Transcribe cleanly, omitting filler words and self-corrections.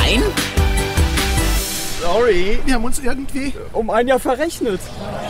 Nein? Sorry, wir haben uns irgendwie um ein Jahr verrechnet.